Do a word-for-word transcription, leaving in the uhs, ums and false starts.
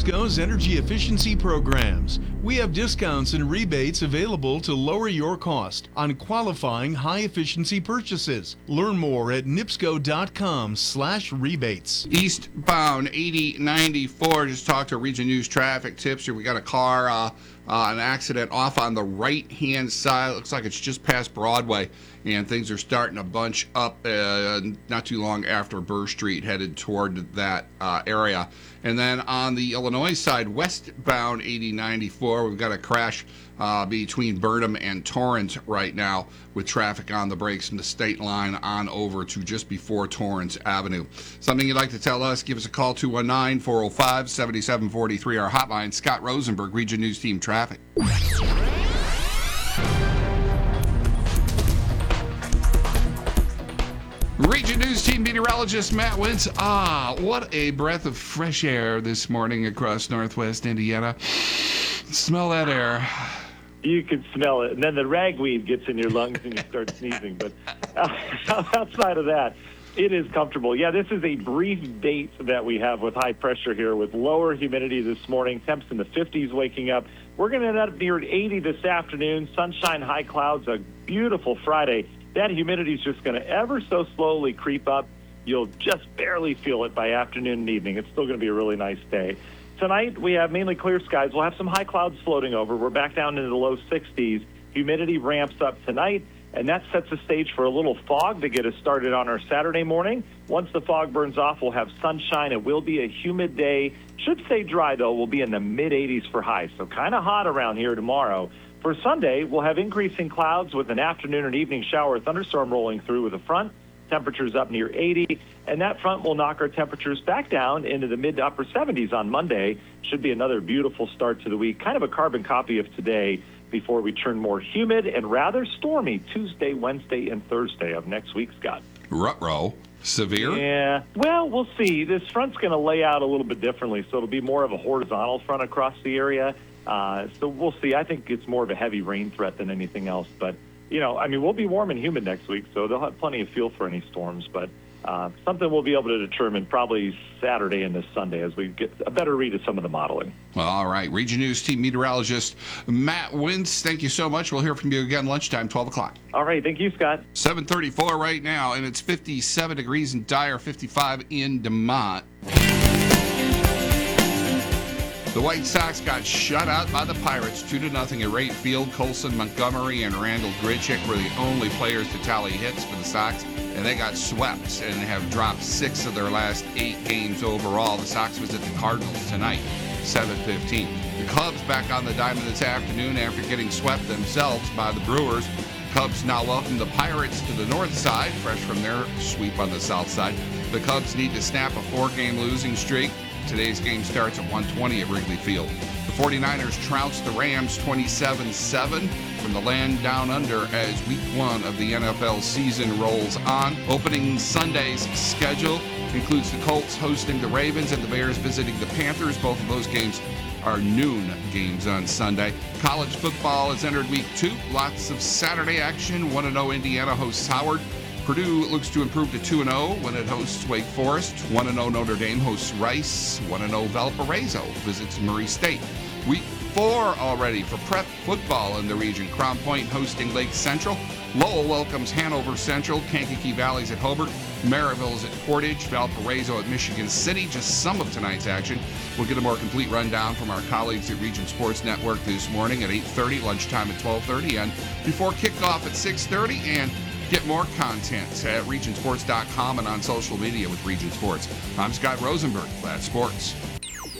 NIPSCO's energy efficiency programs. We have discounts and rebates available to lower your cost on qualifying high-efficiency purchases. Learn more at nipsco.com slash rebates. Eastbound eighty ninety-four, just talked to Region News traffic tips here. We got a car, uh, uh, an accident off on the right-hand side. Looks like it's just past Broadway, and things are starting to bunch up uh, not too long after Burr Street, headed toward that uh, area. And then on the Illinois side, westbound eighty ninety-four, we've got a crash uh, between Burnham and Torrance right now, with traffic on the brakes from the state line on over to just before Torrance Avenue. Something you'd like to tell us, give us a call, two one nine, four oh five, seven seven four three, our hotline. Scott Rosenberg, Region News Team Traffic. Region News Team meteorologist Matt Wentz. Ah, what a breath of fresh air this morning across northwest Indiana. Smell that air. You can smell it, and then the ragweed gets in your lungs and you start sneezing. But uh, outside of that, it is comfortable. Yeah, this is a brief date that we have with high pressure here, with lower humidity this morning, temps in the fifties waking up. We're going to end up near eighty this afternoon, sunshine, high clouds, a beautiful Friday. That humidity is just going to ever so slowly creep up. You'll just barely feel it by afternoon and evening. It's still going to be a really nice day. Tonight, we have mainly clear skies. We'll have some high clouds floating over. We're back down into the low sixties. Humidity ramps up tonight, and that sets the stage for a little fog to get us started on our Saturday morning. Once the fog burns off, we'll have sunshine. It will be a humid day. Should stay dry, though. We'll be in the mid-eighties for highs, so kind of hot around here tomorrow. For Sunday, we'll have increasing clouds with an afternoon and evening shower thunderstorm rolling through with a front. Temperatures up near eighty, and that front will knock our temperatures back down into the mid to upper seventies on Monday. Should be another beautiful start to the week, kind of a carbon copy of today, before we turn more humid and rather stormy Tuesday, Wednesday, and Thursday of next week, Scott. Ruh-roh. Severe? Yeah, well, we'll see. This front's going to lay out a little bit differently, so it'll be more of a horizontal front across the area. Uh, so we'll see. I think it's more of a heavy rain threat than anything else. But, you know, I mean, we'll be warm and humid next week, so they'll have plenty of fuel for any storms. But uh, something we'll be able to determine probably Saturday and this Sunday as we get a better read of some of the modeling. Well, all right. Region News Team meteorologist Matt Wentz, thank you so much. We'll hear from you again lunchtime, twelve o'clock. All right. Thank you, Scott. seven thirty-four right now, and it's fifty-seven degrees in Dyer, fifty-five in DeMont. The White Sox got shut out by the Pirates two to nothing at Wright Field. Colson, Montgomery, and Randall Grichuk were the only players to tally hits for the Sox, and they got swept and have dropped six of their last eight games overall. The Sox visit the Cardinals tonight, seven fifteen. The Cubs back on the diamond this afternoon after getting swept themselves by the Brewers. Cubs now welcome the Pirates to the north side, fresh from their sweep on the south side. The Cubs need to snap a four-game losing streak. Today's game starts at one twenty at Wrigley Field. The forty-niners trounced the Rams twenty-seven seven from the land down under as week one of the N F L season rolls on. Opening Sunday's schedule includes the Colts hosting the Ravens and the Bears visiting the Panthers. Both of those games are noon games on Sunday. College football has entered week two. Lots of Saturday action. one and oh Indiana hosts Howard. Purdue looks to improve to two and oh when it hosts Wake Forest. one and oh Notre Dame hosts Rice. one and oh Valparaiso visits Murray State. Week four already for prep football in the region. Crown Point hosting Lake Central. Lowell welcomes Hanover Central. Kankakee Valley's at Hobart. Maryville's at Portage. Valparaiso at Michigan City. Just some of tonight's action. We'll get a more complete rundown from our colleagues at Region Sports Network this morning at eight thirty, lunchtime at twelve thirty, and before kickoff at six thirty. And get more content at region sports dot com and on social media with Region Sports. I'm Scott Rosenberg, Glad Sports.